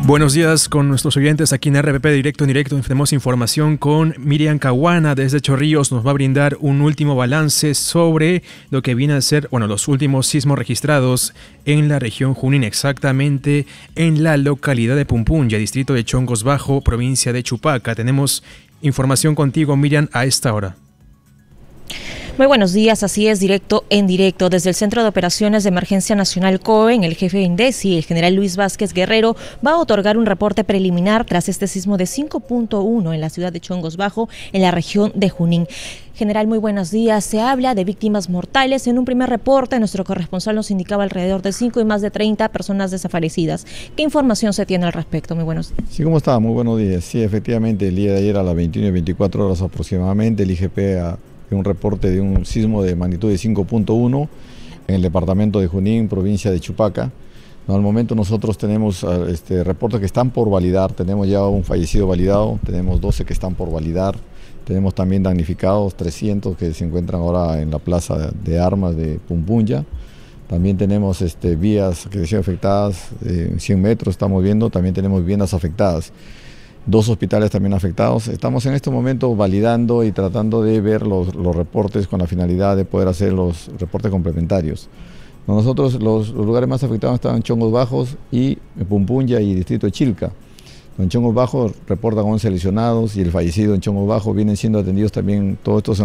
Buenos días con nuestros oyentes aquí en RPP Directo en Directo. Tenemos información con Miriam Caguana desde Chorrillos. Nos va a brindar un último balance sobre lo que viene a ser, los últimos sismos registrados en la región Junín, exactamente en la localidad de Pumpunya, distrito de Chongos Bajo, provincia de Chupaca. Tenemos información contigo, Miriam, a esta hora. Muy buenos días, así es, directo en directo. Desde el Centro de Operaciones de Emergencia Nacional COEN, el jefe de INDECI, el general Luis Vázquez Guerrero, va a otorgar un reporte preliminar tras este sismo de 5.1 en la ciudad de Chongos Bajo, en la región de Junín. General, muy buenos días. Se habla de víctimas mortales. En un primer reporte, nuestro corresponsal nos indicaba alrededor de 5 y más de 30 personas desaparecidas. ¿Qué información se tiene al respecto? Muy buenos días. Sí, ¿cómo está? Muy buenos días. Sí, efectivamente, el día de ayer a las 21 y 24 horas aproximadamente, el IGP un reporte de un sismo de magnitud de 5.1 en el departamento de Junín, provincia de Chupaca. No, al momento nosotros tenemos reportes que están por validar, tenemos ya un fallecido validado, tenemos 12 que están por validar, tenemos también damnificados, 300 que se encuentran ahora en la plaza de armas de Pumpunya. También tenemos vías que se han afectadas, 100 metros estamos viendo, también tenemos viviendas afectadas. 2 hospitales también afectados. Estamos en este momento validando y tratando de ver los reportes con la finalidad de poder hacer los reportes complementarios. Nosotros los lugares más afectados están en Chongos Bajos y en Pumpunya y distrito de Chilca. En Chongos Bajos reportan 11 lesionados y el fallecido en Chongos Bajos vienen siendo atendidos también, todos estos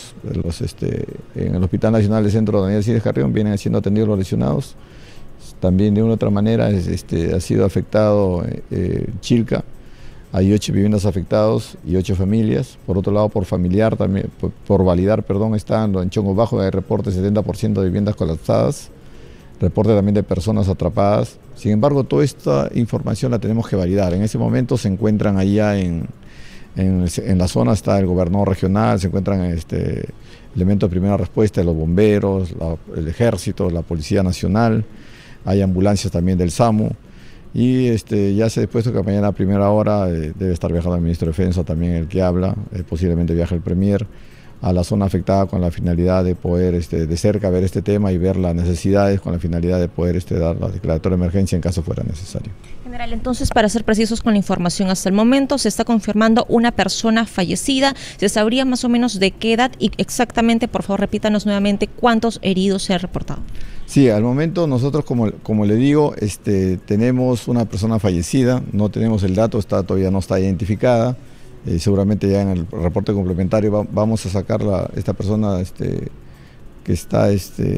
en el Hospital Nacional del Centro Daniel Siles Carrión vienen siendo atendidos los lesionados. También de una u otra manera ha sido afectado Chilca. Hay 8 viviendas afectadas y 8 familias. Por otro lado, por familiar, también, por validar, están en Chongos Bajo, hay reportes de 70% de viviendas colapsadas, reporte también de personas atrapadas. Sin embargo, toda esta información la tenemos que validar. En ese momento se encuentran allá en la zona, está el gobernador regional, se encuentran elementos de primera respuesta de los bomberos, el ejército, la Policía Nacional, hay ambulancias también del SAMU. Y ya se ha dispuesto que mañana a primera hora debe estar viajando el ministro de Defensa, también el que habla, posiblemente viaje el Premier a la zona afectada con la finalidad de poder de cerca ver este tema y ver las necesidades con la finalidad de poder dar la declaratoria de emergencia en caso fuera necesario. General, entonces, para ser precisos con la información, hasta el momento se está confirmando una persona fallecida. ¿Se sabría más o menos de qué edad y exactamente, por favor, repítanos nuevamente, cuántos heridos se han reportado? Sí, al momento nosotros, como le digo, tenemos una persona fallecida, no tenemos el dato, todavía no está identificada, seguramente ya en el reporte complementario vamos a sacar esta persona que está,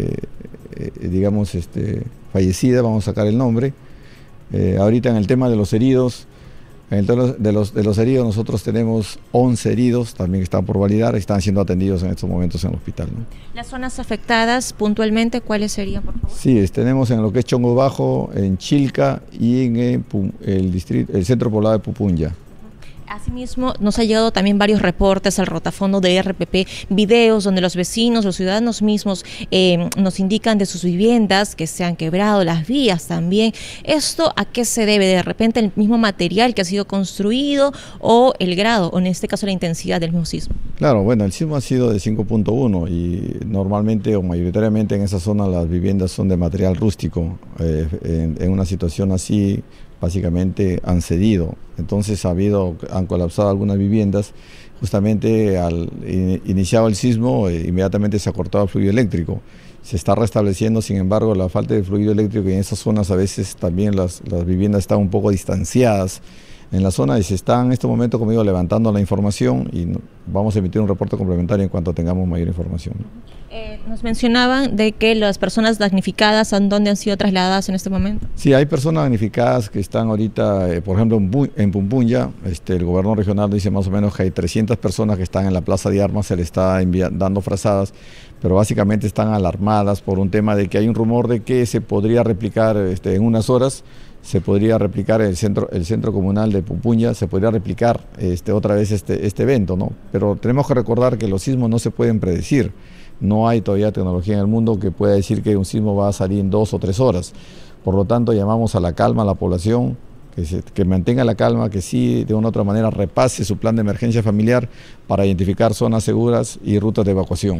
fallecida, vamos a sacar el nombre. Ahorita en el tema de los heridos, de los heridos nosotros tenemos 11 heridos también que están por validar, están siendo atendidos en estos momentos en el hospital, ¿no? Las zonas afectadas puntualmente, ¿cuáles serían, por favor? Sí, tenemos en lo que es Chongos Bajo, en Chilca y en el centro poblado de Pumpunya. Asimismo, nos ha llegado también varios reportes al rotafondo de RPP, videos donde los vecinos, los ciudadanos mismos nos indican de sus viviendas que se han quebrado, las vías también. ¿Esto a qué se debe? ¿De repente el mismo material que ha sido construido o el grado, o en este caso la intensidad del mismo sismo? Claro, bueno, el sismo ha sido de 5.1 y normalmente o mayoritariamente en esa zona las viviendas son de material rústico. En una situación así, básicamente han cedido, entonces han colapsado algunas viviendas. Justamente al iniciado el sismo, inmediatamente se ha cortado el fluido eléctrico. Se está restableciendo, sin embargo, la falta de fluido eléctrico, y en esas zonas a veces también las viviendas están un poco distanciadas en la zona, y se está en este momento, como digo, levantando la información y vamos a emitir un reporte complementario en cuanto tengamos mayor información. Nos mencionaban de que las personas damnificadas, ¿a dónde han sido trasladadas en este momento? Sí, hay personas damnificadas que están ahorita, por ejemplo, en Pumpunya. El gobierno regional dice más o menos que hay 300 personas que están en la plaza de armas, se le está dando frazadas, pero básicamente están alarmadas por un tema de que hay un rumor de que se podría replicar en unas horas. Se podría replicar el centro comunal de Pumpunya, se podría replicar otra vez este evento, ¿no? Pero tenemos que recordar que los sismos no se pueden predecir. No hay todavía tecnología en el mundo que pueda decir que un sismo va a salir en 2 o 3 horas. Por lo tanto, llamamos a la calma a la población, que mantenga la calma, que sí, de una u otra manera, repase su plan de emergencia familiar para identificar zonas seguras y rutas de evacuación.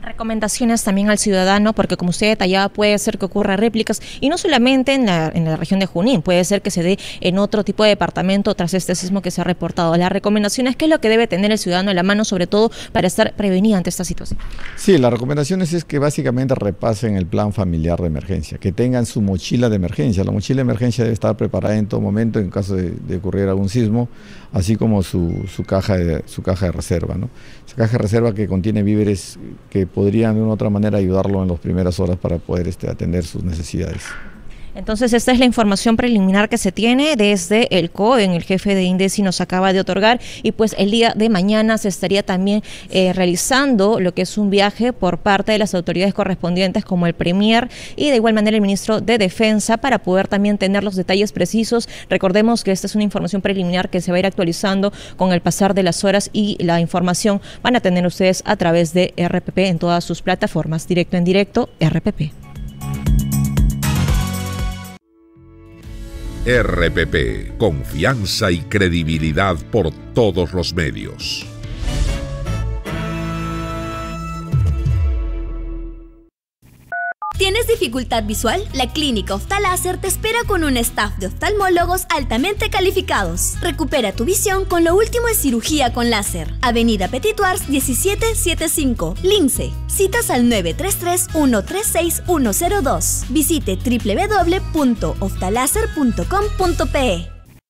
Recomendaciones también al ciudadano, porque como usted detallaba, puede ser que ocurra réplicas, y no solamente en la región de Junín, puede ser que se dé en otro tipo de departamento tras este sismo que se ha reportado. La recomendación es qué es lo que debe tener el ciudadano en la mano, sobre todo para estar prevenido ante esta situación. Sí, las recomendaciones es que básicamente repasen el plan familiar de emergencia, que tengan su mochila de emergencia. La mochila de emergencia debe estar preparada en todo momento en caso de ocurrir algún sismo, así como su caja de reserva, ¿no? Esa caja de reserva que contiene víveres que podrían de una u otra manera ayudarlo en las primeras horas para poder atender sus necesidades. Entonces, esta es la información preliminar que se tiene desde el COE, el jefe de INDECI nos acaba de otorgar, y pues el día de mañana se estaría también realizando lo que es un viaje por parte de las autoridades correspondientes como el Premier y de igual manera el ministro de Defensa para poder también tener los detalles precisos. Recordemos que esta es una información preliminar que se va a ir actualizando con el pasar de las horas, y la información van a tener ustedes a través de RPP en todas sus plataformas, directo en directo, RPP. RPP, confianza y credibilidad por todos los medios. ¿Tienes dificultad visual? La Clínica Oftaláser te espera con un staff de oftalmólogos altamente calificados. Recupera tu visión con lo último en cirugía con láser. Avenida Petituars 1775, Lince. Citas al 933-136-102. Visite www.oftalaser.com.pe.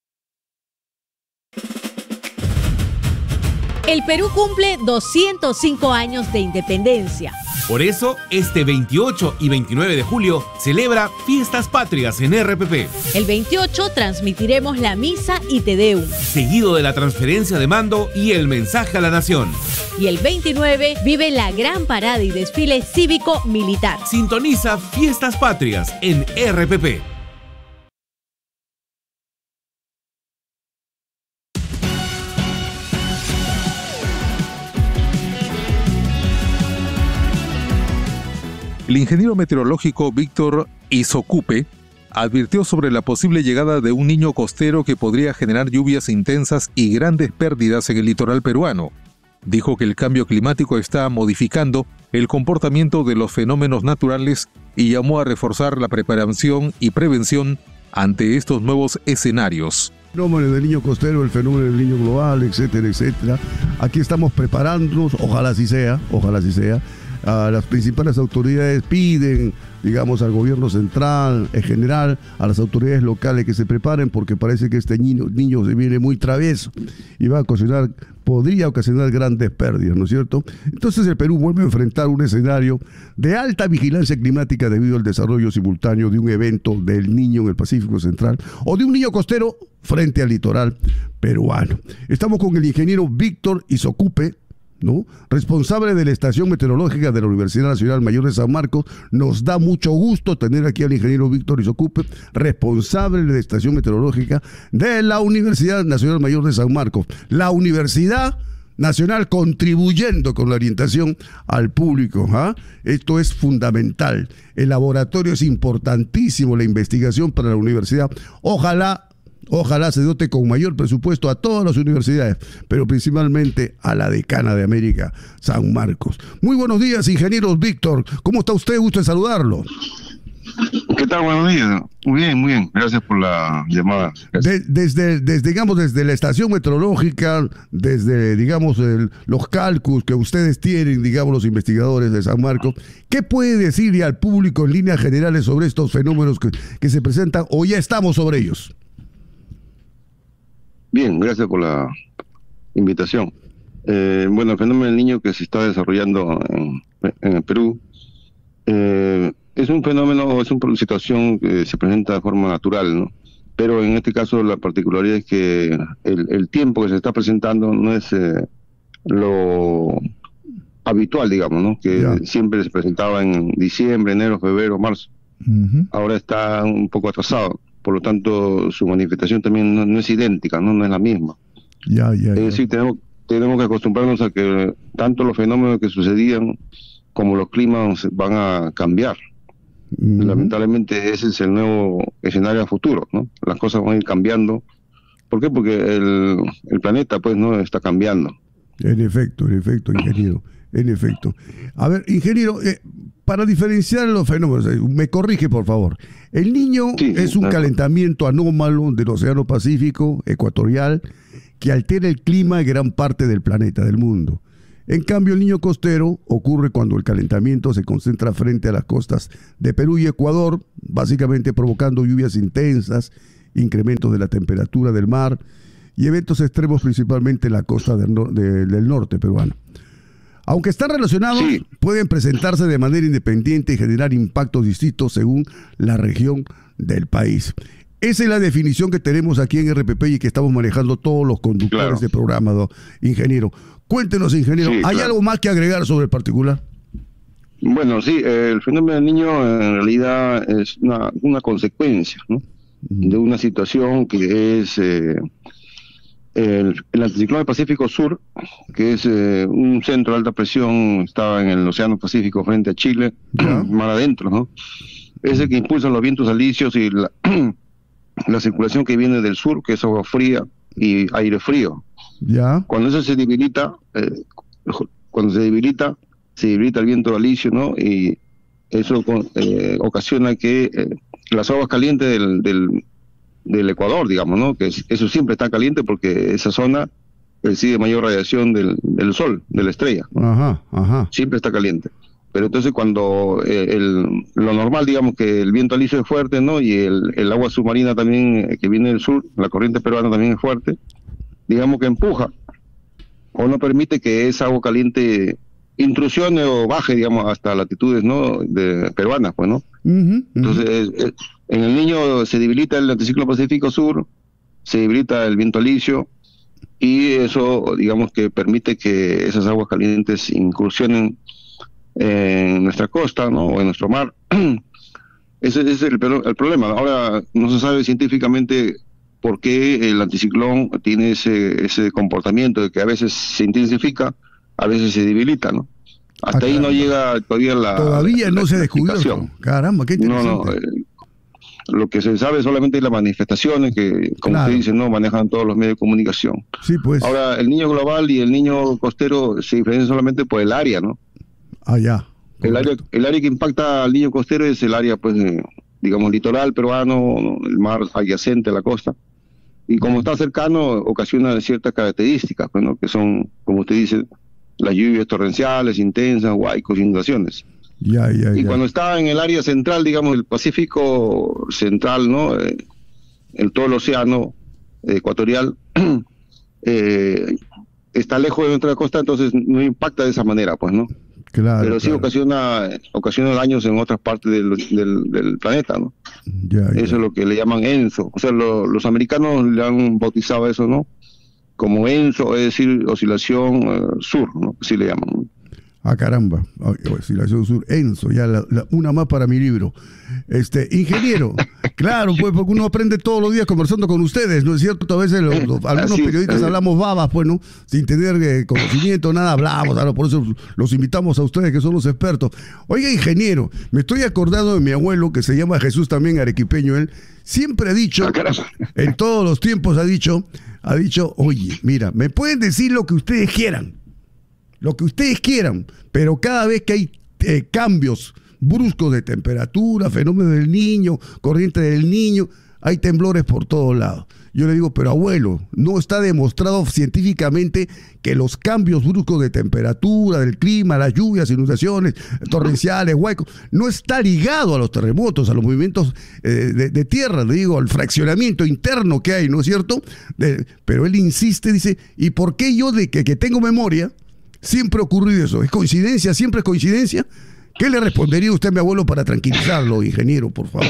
El Perú cumple 205 años de independencia. Por eso, este 28 y 29 de julio celebra Fiestas Patrias en RPP. El 28 transmitiremos la misa y Te Deum, seguido de la transferencia de mando y el mensaje a la nación. Y el 29 vive la gran parada y desfile cívico-militar. Sintoniza Fiestas Patrias en RPP. El ingeniero meteorológico Víctor Isocupe advirtió sobre la posible llegada de un niño costero que podría generar lluvias intensas y grandes pérdidas en el litoral peruano. Dijo que el cambio climático está modificando el comportamiento de los fenómenos naturales y llamó a reforzar la preparación y prevención ante estos nuevos escenarios. El fenómeno del niño costero, el fenómeno del niño global, etcétera, etcétera. Aquí estamos preparándonos, ojalá así sea. Las principales autoridades piden, digamos, al gobierno central, en general, a las autoridades locales que se preparen, porque parece que este niño se viene muy travieso y podría ocasionar grandes pérdidas, ¿no es cierto? Entonces el Perú vuelve a enfrentar un escenario de alta vigilancia climática debido al desarrollo simultáneo de un evento del niño en el Pacífico Central o de un niño costero frente al litoral peruano. Estamos con el ingeniero Víctor Isocupe, ¿no?, responsable de la Estación Meteorológica de la Universidad Nacional Mayor de San Marcos. Nos da mucho gusto tener aquí al ingeniero Víctor Isocupe, responsable de la Estación Meteorológica de la Universidad Nacional Mayor de San Marcos. La Universidad Nacional contribuyendo con la orientación al público, ¿ah? Esto es fundamental. El laboratorio es importantísimo, la investigación para la universidad. Ojalá se dote con mayor presupuesto a todas las universidades, pero principalmente a la decana de América, San Marcos. Muy buenos días, ingenieros Víctor. ¿Cómo está usted? Gusto en saludarlo. ¿Qué tal? Buenos días. Muy bien. Gracias por la llamada. Desde la estación meteorológica, desde, digamos, los cálculos que ustedes tienen, digamos, los investigadores de San Marcos, ¿qué puede decirle al público en líneas generales sobre estos fenómenos que se presentan o ya estamos sobre ellos? Bien, gracias por la invitación. Bueno, el fenómeno del niño que se está desarrollando en el Perú es un fenómeno, es una situación que se presenta de forma natural, ¿no? Pero en este caso la particularidad es que el tiempo que se está presentando no es lo habitual, digamos, ¿no? Que siempre se presentaba en diciembre, enero, febrero, marzo. Ahora está un poco atrasado. Por lo tanto, su manifestación también no es idéntica, no es la misma. Es decir, tenemos que acostumbrarnos a que tanto los fenómenos que sucedían como los climas van a cambiar. Lamentablemente ese es el nuevo escenario a futuro, ¿no? Las cosas van a ir cambiando. ¿Por qué? Porque el planeta pues no está cambiando. En efecto, ingeniero. En efecto. A ver, ingeniero, para diferenciar los fenómenos, me corrige por favor. El Niño es un calentamiento anómalo del Océano Pacífico ecuatorial que altera el clima de gran parte del planeta, del mundo. En cambio, el Niño costero ocurre cuando el calentamiento se concentra frente a las costas de Perú y Ecuador, básicamente provocando lluvias intensas, incrementos de la temperatura del mar y eventos extremos principalmente en la costa del norte peruano. Aunque están relacionados, pueden presentarse de manera independiente y generar impactos distintos según la región del país. Esa es la definición que tenemos aquí en RPP y que estamos manejando todos los conductores de programa, ingeniero. Cuéntenos, ingeniero, ¿hay algo más que agregar sobre el particular? Bueno, sí, el fenómeno del Niño en realidad es una consecuencia, ¿no?, de una situación que es el anticiclón del Pacífico Sur, que es un centro de alta presión, estaba en el Océano Pacífico frente a Chile, mar adentro, ¿no? Es el que impulsa los vientos alisios y la circulación que viene del sur, que es agua fría y aire frío. Cuando eso se debilita, se debilita el viento alisio, ¿no? Y eso ocasiona que las aguas calientes del Ecuador, digamos, ¿no?, que eso siempre está caliente porque esa zona recibe mayor radiación del sol, de la estrella, ¿no? Siempre está caliente. Pero entonces cuando lo normal, digamos, que el viento alisio es fuerte, ¿no?, y el agua submarina también que viene del sur, la corriente peruana también es fuerte, digamos que empuja o no permite que esa agua caliente intrusione o baje, digamos, hasta latitudes, ¿no?, peruanas, pues, ¿no? Entonces, en el Niño se debilita el anticiclón Pacífico Sur, se debilita el viento alisio, y eso, digamos, que permite que esas aguas calientes incursionen en nuestra costa, ¿no?, o en nuestro mar. Ese es el problema. Ahora no se sabe científicamente por qué el anticiclón tiene ese comportamiento de que a veces se intensifica, a veces se debilita, ¿no? Hasta ahí no llega todavía no se ha descubierto. Caramba, qué interesante. Lo que se sabe solamente es las manifestaciones que, como usted dice, no manejan todos los medios de comunicación. Sí, pues. Ahora, el Niño global y el Niño costero se diferencian solamente por el área, ¿no? El área que impacta al Niño costero es el área, pues, digamos, litoral peruano, el mar adyacente a la costa. Y como está cercano, ocasiona ciertas características, pues, ¿no?, que son, como usted dice, las lluvias torrenciales, intensas, huaicos, inundaciones. Y cuando está en el área central, digamos, el Pacífico central, ¿no?, en todo el océano ecuatorial, está lejos de nuestra costa, entonces no impacta de esa manera, pues, ¿no? Pero sí ocasiona daños en otras partes del planeta, ¿no? Eso es lo que le llaman ENSO. O sea, los americanos le han bautizado eso, ¿no?, como ENSO, es decir, oscilación sur, ¿no?, así le llaman, ¿no? Caramba, oscilación sur, ENSO, ya una más para mi libro. Ingeniero, claro, pues porque uno aprende todos los días conversando con ustedes, ¿no es cierto? A veces algunos periodistas hablamos babas, pues, ¿no?, sin tener conocimiento, nada hablamos, ahora por eso los invitamos a ustedes que son los expertos. Oiga, ingeniero, me estoy acordando de mi abuelo, que se llama Jesús, también arequipeño, él siempre ha dicho, en todos los tiempos ha dicho, oye, mira, me pueden decir lo que ustedes quieran, pero cada vez que hay cambios bruscos de temperatura, fenómeno del Niño, corriente del Niño, hay temblores por todos lados. Yo le digo, pero abuelo, no está demostrado científicamente que los cambios bruscos de temperatura, del clima, las lluvias, inundaciones, torrenciales, huecos, no está ligado a los terremotos, a los movimientos de tierra, le digo, al fraccionamiento interno que hay, ¿no es cierto? Pero él insiste, dice, ¿y por qué yo de que tengo memoria siempre ha ocurrido eso? ¿Es coincidencia? ¿Siempre es coincidencia? ¿Qué le respondería usted a mi abuelo para tranquilizarlo, ingeniero, por favor?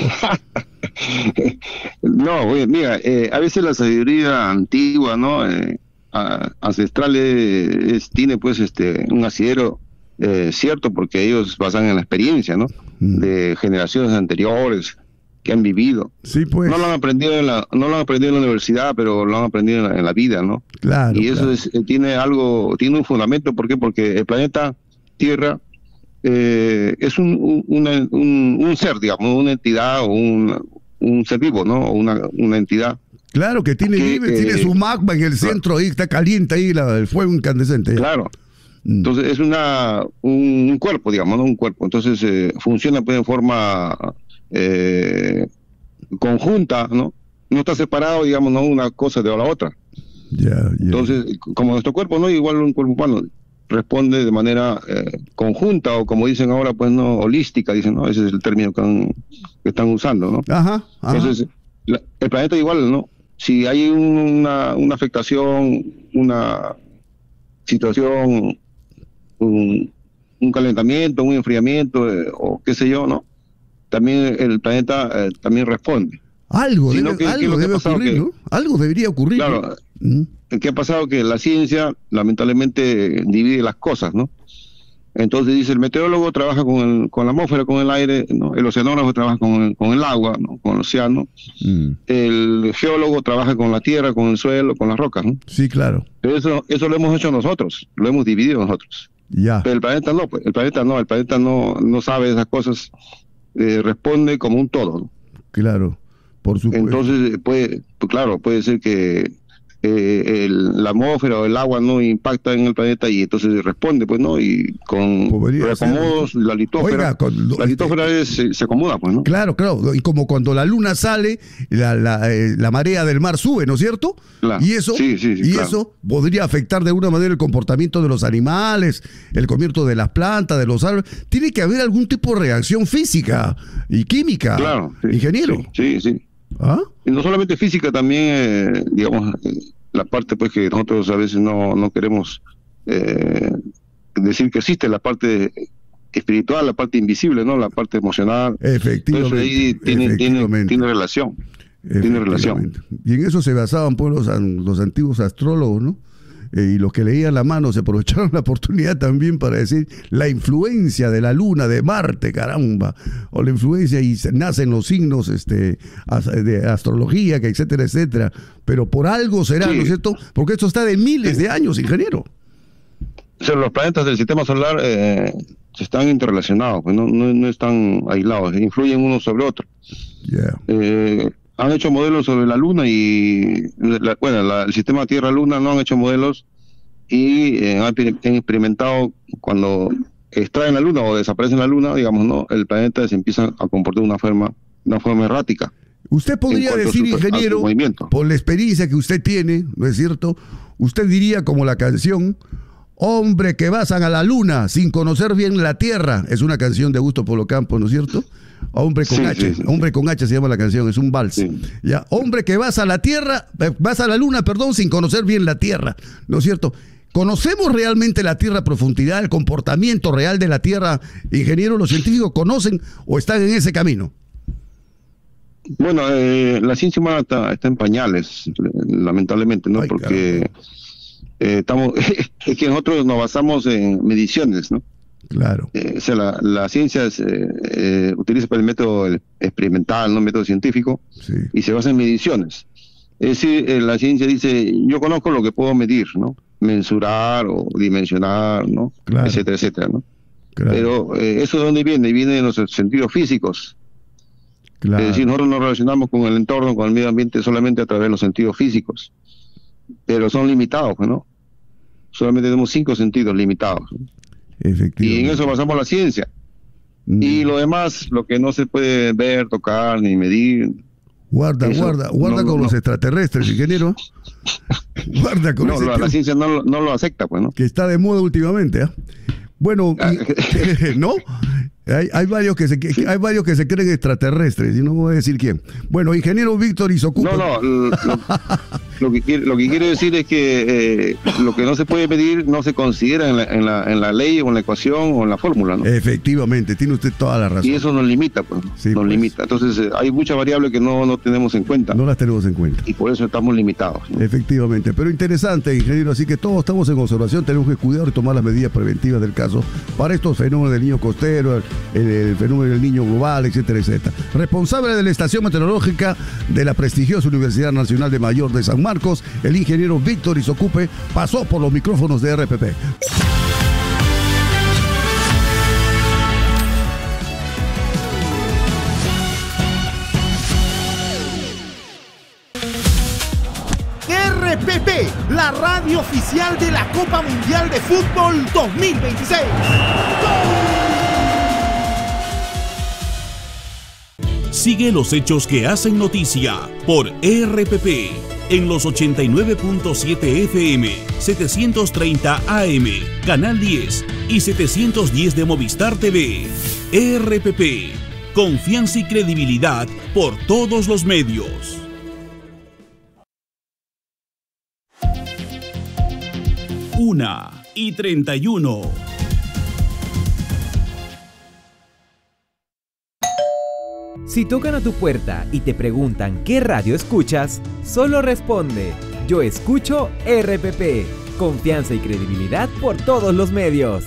No, mira, a veces la sabiduría antigua, ¿no?, ancestral tiene, pues, un asidero cierto, porque ellos basan en la experiencia, ¿no?, de generaciones anteriores que han vivido. Sí, pues. No lo han aprendido en la universidad, pero lo han aprendido en la vida, ¿no? Claro. Y eso tiene un fundamento. ¿Por qué? Porque el planeta Tierra es un ser, digamos, una entidad o un ser vivo, ¿no? O una entidad. Claro, que tiene su magma en el centro, ahí está caliente ahí el fuego incandescente. Claro. Entonces es un cuerpo, digamos, ¿no? Un cuerpo. Entonces funciona pues, de forma conjunta, ¿no? No está separado, digamos, ¿no? Una cosa de la otra. Entonces, como nuestro cuerpo, ¿no? Igual un cuerpo humano responde de manera conjunta, o como dicen ahora, pues no, holística, dicen, ¿no? Ese es el término que están usando, ¿no? Entonces, el planeta igual, ¿no? Si hay una afectación, una situación, un calentamiento, un enfriamiento, o qué sé yo, ¿no? También el planeta también responde. Algo debe ocurrir, ¿no? Algo debería ocurrir. Claro, ¿qué ha pasado? Que la ciencia lamentablemente divide las cosas, ¿no? Entonces dice, el meteorólogo trabaja con la atmósfera, con el aire, ¿no? El oceanógrafo trabaja con el agua, ¿no? Con el océano. El geólogo trabaja con la tierra, con el suelo, con las rocas, ¿no? Sí, claro. Pero eso lo hemos hecho nosotros, lo hemos dividido nosotros. Pero el planeta no, pues, el planeta no sabe esas cosas, responde como un todo, ¿no? Claro, por supuesto. Entonces, puede ser que la atmósfera o el agua no impacta en el planeta y entonces responde, pues, ¿no? Y con reacomodos, la litósfera, la litósfera se acomoda, pues, ¿no? Claro, y como cuando la luna sale, la marea del mar sube, ¿no es cierto? Claro. Y eso, eso podría afectar de alguna manera el comportamiento de los animales, el comportamiento de las plantas, de los árboles. Tiene que haber algún tipo de reacción física y química, ingeniero. Sí. ¿Ah? Y no solamente física, también, digamos, la parte pues que nosotros a veces no queremos decir que existe, la parte espiritual, la parte invisible, ¿no? La parte emocional. Efectivamente. Entonces ahí tiene relación. Tiene relación. Y en eso se basaban pues los antiguos astrólogos, ¿no? Y los que leían la mano se aprovecharon la oportunidad también para decir la influencia de la luna, de Marte, caramba, o la influencia, y nacen los signos de astrología, que etcétera, etcétera. Pero por algo será, ¿no es cierto? Porque esto está de miles de años, ingeniero. O sea, los planetas del sistema solar están interrelacionados, pues no están aislados, influyen unos sobre otros. Han hecho modelos sobre la Luna y, el sistema Tierra-Luna no han hecho modelos y han experimentado cuando extraen la Luna o desaparecen la Luna, digamos, ¿no? El planeta se empieza a comportar de una forma errática. Usted podría decir, ingeniero, por la experiencia que usted tiene, ¿no es cierto? Usted diría como la canción, hombre que vas a la Luna sin conocer bien la Tierra. Es una canción de Augusto Polo Campos, ¿no es cierto? Hombre con H, Hombre con H se llama la canción, es un vals. Ya, hombre que vas a la Tierra, vas a la Luna, perdón, sin conocer bien la Tierra, ¿no es cierto? ¿Conocemos realmente la Tierra a profundidad, el comportamiento real de la Tierra, ingeniero? ¿Los científicos conocen o están en ese camino? Bueno, la ciencia humana está en pañales, lamentablemente, ¿no? Porque estamos, es que nosotros nos basamos en mediciones, ¿no? Claro. O sea, la ciencia utiliza el método experimental, no el método científico, y se basa en mediciones. Es decir, la ciencia dice, yo conozco lo que puedo medir, ¿no? Mensurar o dimensionar, ¿no? Claro. Etcétera, etcétera, ¿no? Claro. Pero eso de dónde viene? Viene de los sentidos físicos. Claro. Es decir, nosotros nos relacionamos con el entorno, con el medio ambiente solamente a través de los sentidos físicos, pero son limitados, ¿no? Solamente tenemos 5 sentidos limitados, ¿no? Y en eso basamos la ciencia. Y lo demás, lo que no se puede ver, tocar ni medir. Guarda con los extraterrestres, ingeniero. Guarda con eso. La ciencia no lo acepta, pues, ¿no? Que está de moda últimamente, ¿ah? Bueno, ¿no? Hay varios que se creen extraterrestres, y no voy a decir quién. Bueno, ingeniero Víctor Isocupe. Lo que quiero decir es que lo que no se puede medir no se considera en la ley o en la ecuación o en la fórmula, ¿no? Efectivamente, tiene usted toda la razón. Y eso nos limita, pues. Limita. Entonces hay muchas variables que no tenemos en cuenta. No las tenemos en cuenta. Y por eso estamos limitados, ¿no? Efectivamente, pero interesante, ingeniero. Así que todos estamos en observación, tenemos que cuidar y tomar las medidas preventivas del caso para estos fenómenos del niño costero, el fenómeno del niño global, etcétera, etcétera. Responsable de la estación meteorológica de la prestigiosa Universidad Nacional de Mayor de San Marcos, el ingeniero Víctor Isocupe, pasó por los micrófonos de RPP. RPP, la radio oficial de la Copa Mundial de Fútbol 2026. Sigue los hechos que hacen noticia por RPP en los 89.7 FM, 730 AM, Canal 10 y 710 de Movistar TV. RPP, confianza y credibilidad por todos los medios. Una y 31. Si tocan a tu puerta y te preguntan qué radio escuchas, solo responde: yo escucho RPP. Confianza y credibilidad por todos los medios.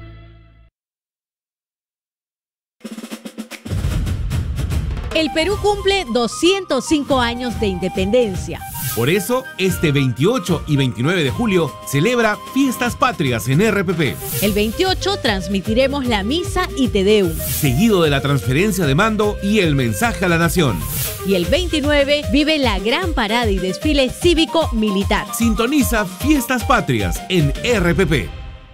El Perú cumple 205 años de independencia. Por eso, este 28 y 29 de julio celebra Fiestas Patrias en RPP. El 28 transmitiremos la misa y Te Deum, seguido de la transferencia de mando y el mensaje a la nación. Y el 29 vive la gran parada y desfile cívico-militar. Sintoniza Fiestas Patrias en RPP.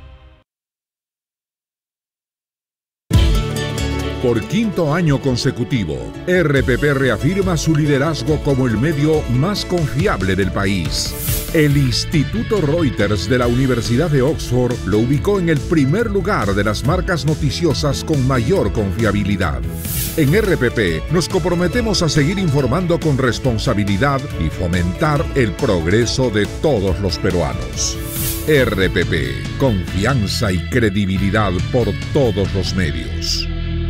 Por quinto año consecutivo, RPP reafirma su liderazgo como el medio más confiable del país. El Instituto Reuters de la Universidad de Oxford lo ubicó en el primer lugar de las marcas noticiosas con mayor confiabilidad. En RPP nos comprometemos a seguir informando con responsabilidad y fomentar el progreso de todos los peruanos. RPP, confianza y credibilidad por todos los medios.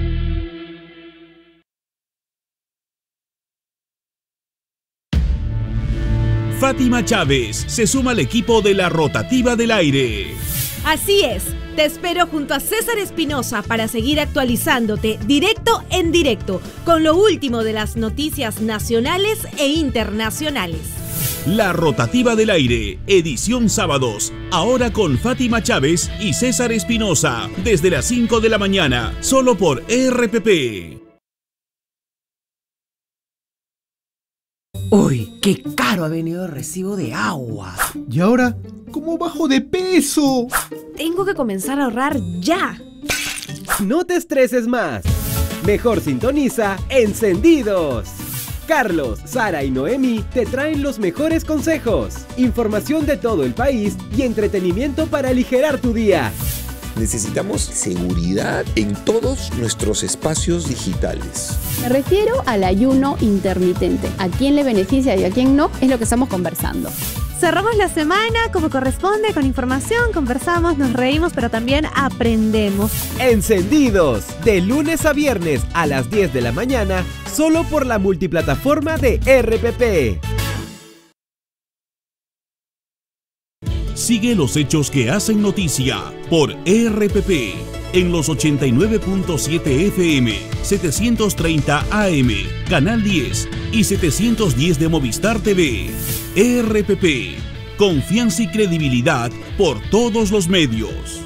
Fátima Chávez se suma al equipo de la Rotativa del Aire. Así es, te espero junto a César Espinosa para seguir actualizándote directo en directo con lo último de las noticias nacionales e internacionales. La Rotativa del Aire, edición sábados, ahora con Fátima Chávez y César Espinosa, desde las 5 de la mañana, solo por RPP. ¡Uy, qué caro ha venido el recibo de agua! ¿Y ahora cómo bajo de peso? Tengo que comenzar a ahorrar ya. No te estreses más. Mejor sintoniza Encendidos. Carlos, Sara y Noemi te traen los mejores consejos, información de todo el país y entretenimiento para aligerar tu día. Necesitamos seguridad en todos nuestros espacios digitales. Me refiero al ayuno intermitente. ¿A quién le beneficia y a quién no? Es lo que estamos conversando. Cerramos la semana como corresponde, con información, conversamos, nos reímos, pero también aprendemos. Encendidos, de lunes a viernes a las 10 de la mañana, solo por la multiplataforma de RPP. Sigue los hechos que hacen noticia por RPP en los 89.7 FM, 730 AM, Canal 10 y 710 de Movistar TV. RPP, confianza y credibilidad por todos los medios.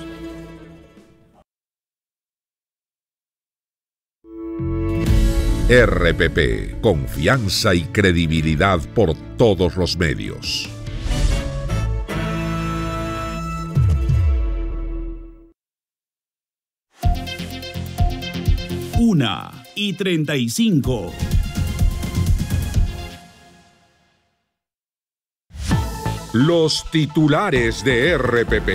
RPP, confianza y credibilidad por todos los medios. Una y 35. Los titulares de RPP.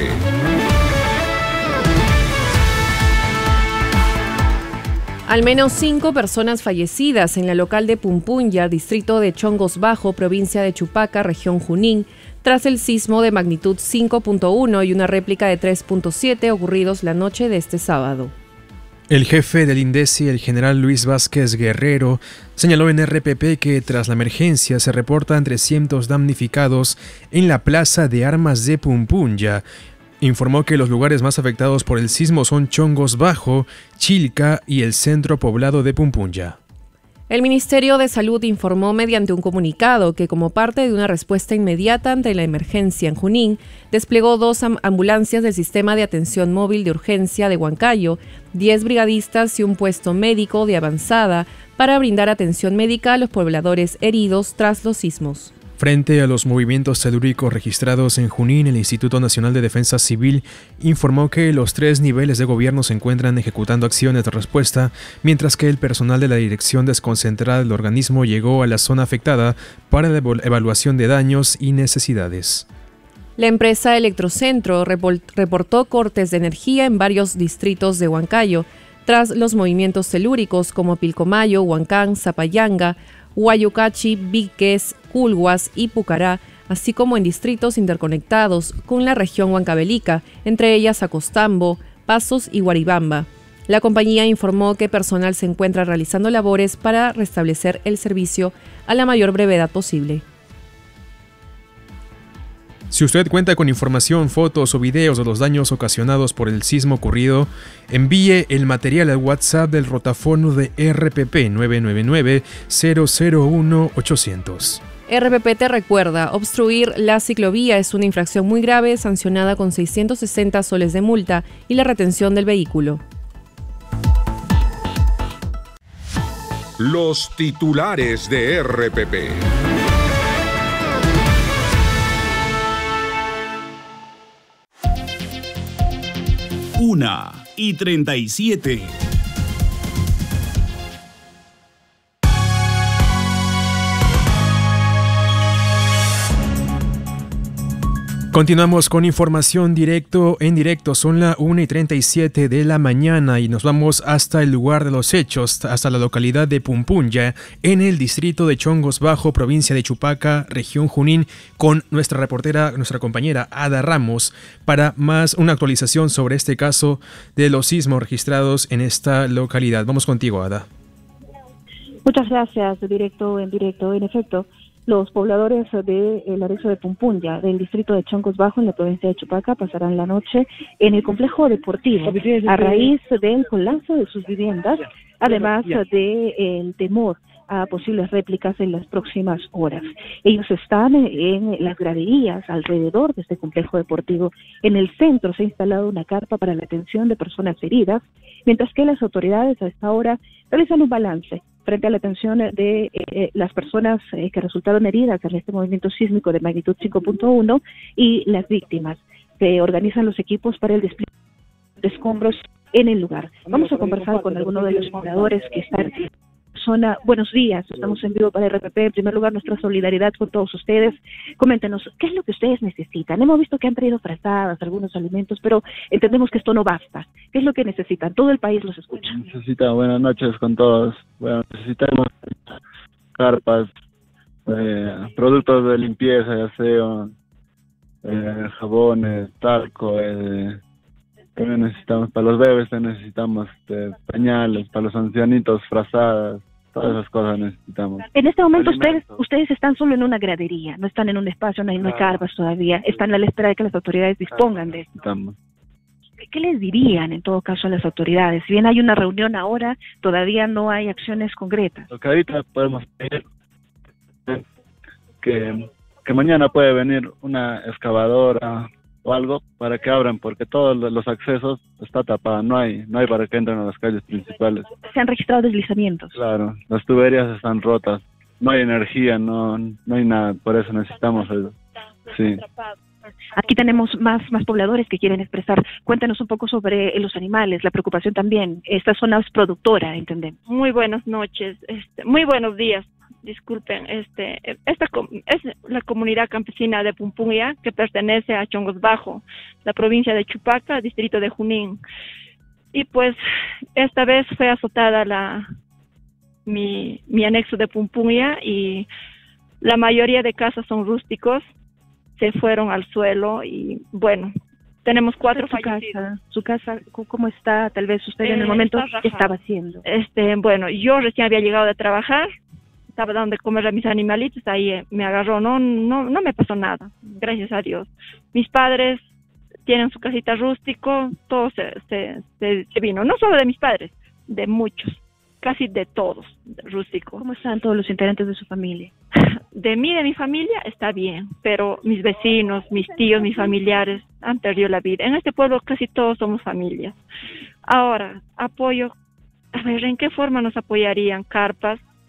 Al menos 5 personas fallecidas en la local de Pumpunya, distrito de Chongos Bajo, provincia de Chupaca, región Junín, tras el sismo de magnitud 5.1 y una réplica de 3.7 ocurridos la noche de este sábado. El jefe del INDECI, el general Luis Vázquez Guerrero, señaló en RPP que tras la emergencia se reportan 300 damnificados en la plaza de armas de Pumpunya. Informó que los lugares más afectados por el sismo son Chongos Bajo, Chilca y el centro poblado de Pumpunya. El Ministerio de Salud informó mediante un comunicado que, como parte de una respuesta inmediata ante la emergencia en Junín, desplegó 2 ambulancias del Sistema de Atención Móvil de Urgencia de Huancayo, 10 brigadistas y un puesto médico de avanzada para brindar atención médica a los pobladores heridos tras los sismos. Frente a los movimientos telúricos registrados en Junín, el Instituto Nacional de Defensa Civil informó que los 3 niveles de gobierno se encuentran ejecutando acciones de respuesta, mientras que el personal de la dirección desconcentrada del organismo llegó a la zona afectada para la evaluación de daños y necesidades. La empresa Electrocentro reportó cortes de energía en varios distritos de Huancayo, tras los movimientos telúricos como Pilcomayo, Huancán, Zapayanga, Huayucachi, Víquez, Culhuas y Pucará, así como en distritos interconectados con la región huancavelica, entre ellas Acostambo, Pasos y Guaribamba. La compañía informó que personal se encuentra realizando labores para restablecer el servicio a la mayor brevedad posible. Si usted cuenta con información, fotos o videos de los daños ocasionados por el sismo ocurrido, envíe el material al WhatsApp del rotafono de RPP 999-001-800. RPP te recuerda, obstruir la ciclovía es una infracción muy grave, sancionada con 660 soles de multa y la retención del vehículo. Los titulares de RPP. Una y 37. Continuamos con información en directo. Son las 1:37 de la mañana y nos vamos hasta el lugar de los hechos, hasta la localidad de Pumpunya, en el distrito de Chongos Bajo, provincia de Chupaca, región Junín, con nuestra reportera, nuestra compañera Ada Ramos, para más una actualización sobre este caso de los sismos registrados en esta localidad. Vamos contigo, Ada. Muchas gracias, directo. En efecto, los pobladores del anexo de Pumpunya, del distrito de Chongos Bajo, en la provincia de Chupaca, pasarán la noche en el complejo deportivo a raíz del colapso de sus viviendas, además del temor a posibles réplicas en las próximas horas. Ellos están en las graderías alrededor de este complejo deportivo. En el centro se ha instalado una carpa para la atención de personas heridas, mientras que las autoridades a esta hora realizan un balance frente a la atención de las personas que resultaron heridas en este movimiento sísmico de magnitud 5.1 y las víctimas. Se organizan los equipos para el despliegue de escombros en el lugar. Vamos a conversar con algunos de los pobladores que están en zona. Buenos días, estamos en vivo para RPP. En primer lugar, nuestra solidaridad con todos ustedes. Coméntenos, ¿qué es lo que ustedes necesitan? Hemos visto que han traído frazadas, algunos alimentos, pero entendemos que esto no basta. ¿Qué es lo que necesitan? Todo el país los escucha. Buenas noches con todos. Bueno, necesitamos carpas, productos de limpieza y aseo, jabones, talco, también necesitamos para los bebés, necesitamos pañales, para los ancianitos, frazadas, todas esas cosas necesitamos. En este momento ustedes están solo en una gradería, no están en un espacio, no hay carpas todavía, están a la espera de que las autoridades dispongan de esto. ¿Qué les dirían en todo caso a las autoridades? Si bien hay una reunión ahora, todavía no hay acciones concretas. Lo que ahorita podemos pedir que mañana puede venir una excavadora o algo para que abran, porque todos los accesos está tapados, no hay para que entren a las calles principales. ¿Se han registrado deslizamientos? Claro, las tuberías están rotas, no hay energía, no hay nada, por eso necesitamos eso. Sí. Aquí tenemos más pobladores que quieren expresar. Cuéntanos un poco sobre los animales, la preocupación también. Esta zona es productora, entendemos. Muy buenas noches, muy buenos días. Disculpen, esta es la comunidad campesina de Pumpunya, que pertenece a Chongos Bajo, la provincia de Chupaca, distrito de Junín. Y pues esta vez fue azotada mi anexo de Pumpunya y la mayoría de casas son rústicos, se fueron al suelo y bueno, tenemos 4 fallecidos. ¿Su casa cómo está? Tal vez usted en el momento ¿qué estaba haciendo? Bueno, yo recién había llegado de trabajar, estaba dando de comer a mis animalitos, ahí me agarró, no me pasó nada, gracias a Dios. Mis padres tienen su casita rústico, todo se vino, no solo de mis padres, de muchos, casi de todos, rústico. ¿Cómo están todos los integrantes de su familia? De mi familia está bien, pero mis vecinos, mis tíos, mis familiares han perdido la vida. En este pueblo casi todos somos familias. Ahora, apoyo, a ver, ¿en qué forma nos apoyarían? Carpas,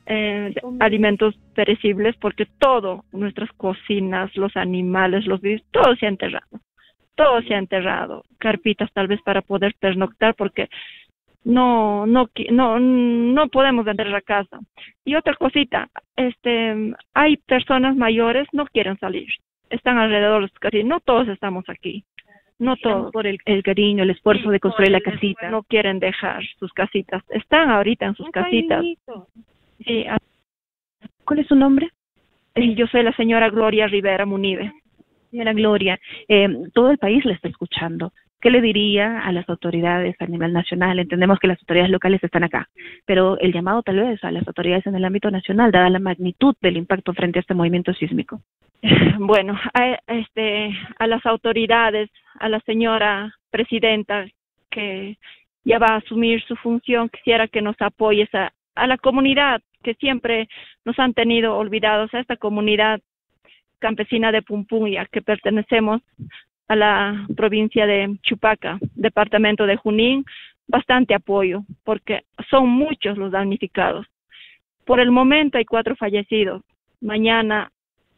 alimentos perecibles, porque todo, nuestras cocinas, los animales, los virus, todo se ha enterrado. Todo se ha enterrado. Carpitas tal vez para poder pernoctar, porque no podemos vender la casa. Y otra cosita, hay personas mayores, no quieren salir. Están alrededor de los casitas. No todos estamos aquí. No todos. Por el cariño, el esfuerzo de construir la casita. No quieren dejar sus casitas. Están ahorita en sus casitas. Sí. ¿Cuál es su nombre? Yo soy la señora Gloria Rivera Munive. Señora Gloria, todo el país le está escuchando. ¿Qué le diría a las autoridades a nivel nacional? Entendemos que las autoridades locales están acá, pero el llamado tal vez a las autoridades en el ámbito nacional, dada la magnitud del impacto frente a este movimiento sísmico. Bueno, a las autoridades, a la señora presidenta que ya va a asumir su función, quisiera que nos apoyes a la comunidad que siempre nos han tenido olvidados, a esta comunidad campesina de Pumpunya, que pertenecemos a la provincia de Chupaca, departamento de Junín, bastante apoyo, porque son muchos los damnificados. Por el momento hay 4 fallecidos. Mañana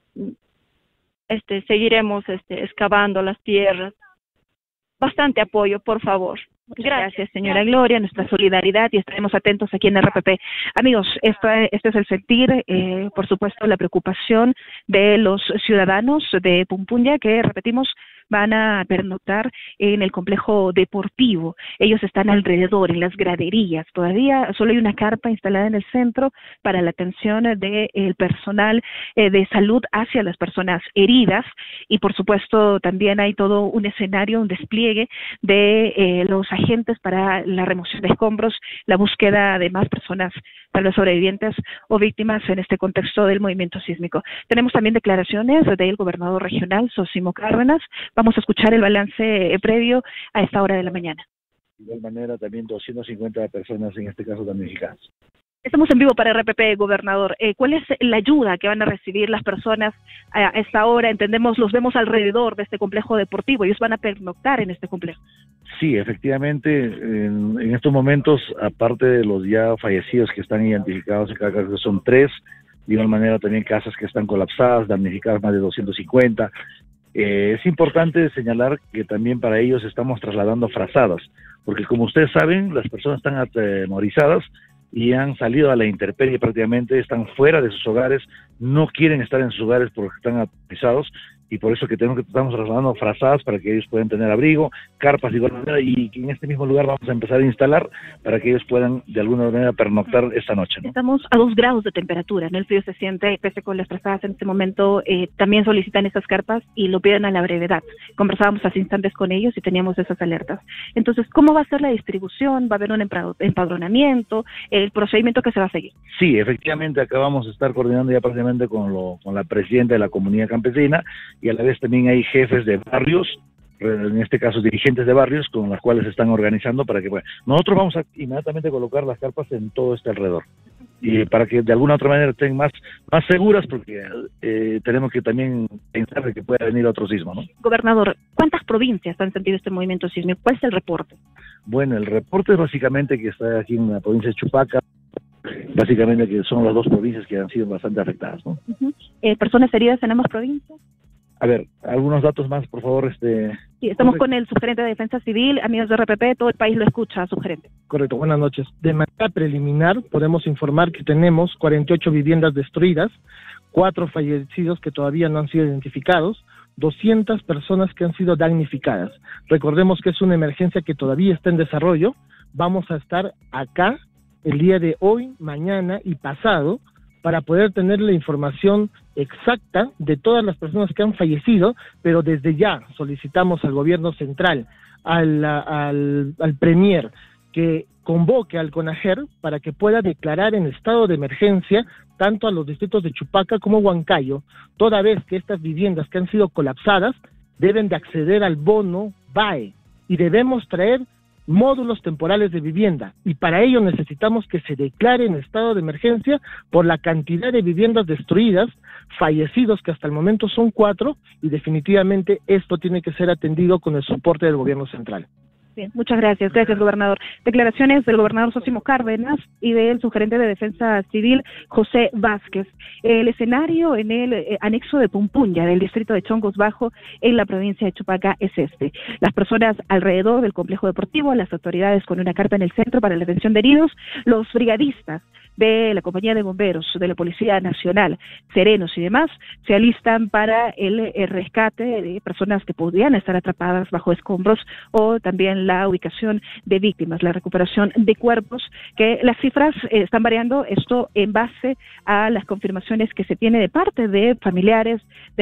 seguiremos excavando las tierras. Bastante apoyo, por favor. Gracias, señora Gloria, nuestra solidaridad, y estaremos atentos aquí en RPP. Amigos, este es el sentir, por supuesto, la preocupación de los ciudadanos de Pumpunya, que, repetimos, van a pernoctar en el complejo deportivo. Ellos están alrededor, en las graderías. Todavía solo hay una carpa instalada en el centro para la atención del personal de salud hacia las personas heridas, y por supuesto también hay todo un escenario, un despliegue de los agentes para la remoción de escombros, la búsqueda de más personas, tal vez sobrevivientes o víctimas en este contexto del movimiento sísmico. Tenemos también declaraciones del gobernador regional, Sosimo Cárdenas. Vamos a escuchar el balance previo a esta hora de la mañana. De igual manera, también 250 personas, en este caso damnificadas. Estamos en vivo para RPP, gobernador. ¿Cuál es la ayuda que van a recibir las personas a esta hora? Entendemos, los vemos alrededor de este complejo deportivo. Ellos van a pernoctar en este complejo. Sí, efectivamente, en estos momentos, aparte de los ya fallecidos que están identificados, en cada caso son 3, de igual manera también casas que están colapsadas, damnificadas más de 250. Es importante señalar que también para ellos estamos trasladando frazadas, porque como ustedes saben, las personas están atemorizadas y han salido a la intemperie prácticamente, están fuera de sus hogares, no quieren estar en sus hogares porque están atemorizados, y por eso que estamos trasladando frazadas para que ellos puedan tener abrigo, carpas de igual manera, y en este mismo lugar vamos a empezar a instalar para que ellos puedan de alguna manera pernoctar esta noche, ¿no? Estamos a 2 grados de temperatura, ¿no? El frío se siente, pese con las frazadas en este momento, también solicitan estas carpas y lo piden a la brevedad. Conversábamos hace instantes con ellos y teníamos esas alertas. Entonces, ¿cómo va a ser la distribución? ¿Va a haber un empadronamiento? ¿El procedimiento que se va a seguir? Sí, efectivamente, acá vamos a estar coordinando ya prácticamente con la presidenta de la comunidad campesina, y a la vez también hay jefes de barrios, en este caso dirigentes de barrios, con las cuales se están organizando para que nosotros vamos a inmediatamente colocar las carpas en todo este alrededor, y para que de alguna otra manera estén más seguras, porque tenemos que también pensar de que pueda venir otro sismo, ¿no? Gobernador, ¿cuántas provincias han sentido este movimiento sísmico? ¿Cuál es el reporte? Bueno, el reporte es básicamente que está aquí en la provincia de Chupaca, básicamente que son las 2 provincias que han sido bastante afectadas, ¿no? ¿Personas heridas en ambas provincias? A ver, algunos datos más, por favor. Sí, estamos con el subgerente de Defensa Civil, amigos de RPP, todo el país lo escucha, subgerente. Correcto, buenas noches. De manera preliminar, podemos informar que tenemos 48 viviendas destruidas, 4 fallecidos que todavía no han sido identificados, 200 personas que han sido damnificadas. Recordemos que es una emergencia que todavía está en desarrollo. Vamos a estar acá el día de hoy, mañana y pasado, para poder tener la información exacta de todas las personas que han fallecido, pero desde ya solicitamos al gobierno central, al Premier, que convoque al CONAGER para que pueda declarar en estado de emergencia tanto a los distritos de Chupaca como Huancayo, toda vez que estas viviendas que han sido colapsadas deben de acceder al bono BAE, y debemos traer módulos temporales de vivienda, y para ello necesitamos que se declare en estado de emergencia por la cantidad de viviendas destruidas, fallecidos que hasta el momento son 4, y definitivamente esto tiene que ser atendido con el soporte del gobierno central. Bien, muchas gracias. Gracias, gobernador. Declaraciones del gobernador Sósimo Cárdenas y del subgerente de Defensa Civil, José Vázquez. El escenario en el anexo de Pumpunya, del distrito de Chongos Bajo, en la provincia de Chupaca, es este. Las personas alrededor del complejo deportivo, las autoridades con una carpa en el centro para la atención de heridos, los brigadistas de la Compañía de Bomberos, de la Policía Nacional, serenos y demás, se alistan para el rescate de personas que podrían estar atrapadas bajo escombros o también la ubicación de víctimas, la recuperación de cuerpos, que las cifras están variando, esto en base a las confirmaciones que se tiene de parte de familiares, de